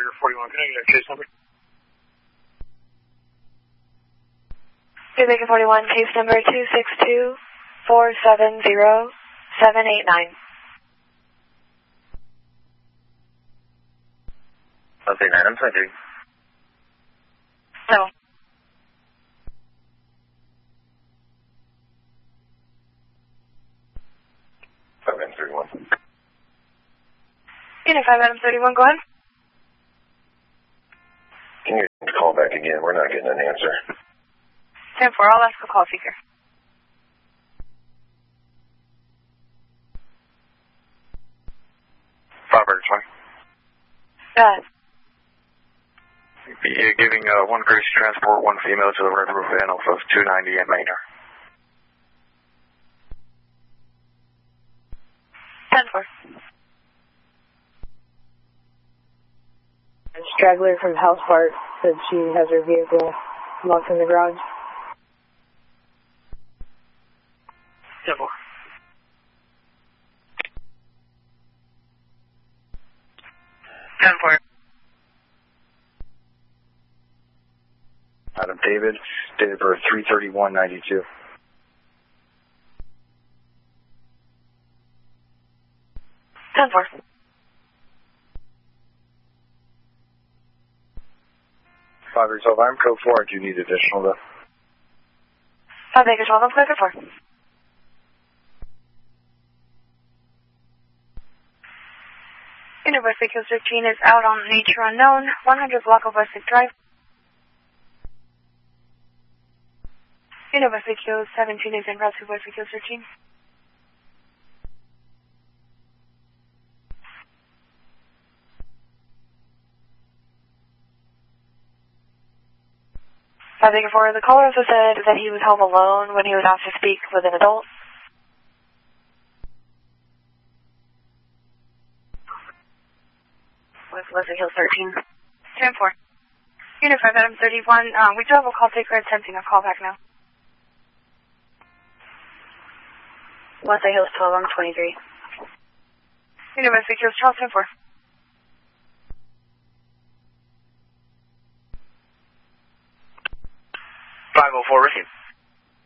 Baker 41, can I get a case number? Baker 41, case number 262-470-789. Okay, 9, I'm 23. No. Item 31. Unit 5, Item 31, go ahead. Can you call back again? We're not getting an answer. 10-4, I'll ask the call seeker. Robert, sorry. Go ahead. You're giving one Grace Transport, one female to the Red Roof Inn off of 290 at Manor. 10-4. Straggler from House Park said she has her vehicle locked in the garage. 10-4. Adam David, date of birth 3/31/92. 10-4. 512, I'm code 4. I do need additional though. 5 Baker 12, I'm clear for 4. University Kill 13 is out on Nature Unknown, 100 block of Westlake Drive. University Kill 17 is en route to University Kill 13. I think for the caller also said that he was home alone when he was asked to speak with an adult. With Leslie Hill 13. 10-4. Unit 5, Adam 31. We do have a call taker attempting a call back now. Leslie Hill 12, I'm 23. University Kills Charles 10-4. 504, Ricky.